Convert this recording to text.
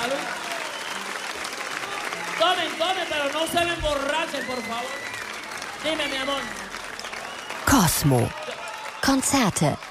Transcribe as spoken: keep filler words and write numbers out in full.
Salud. Tomen, tomen, pero no se me emborrachen, por favor. Dime, mi amor. Cosmo. Konzerte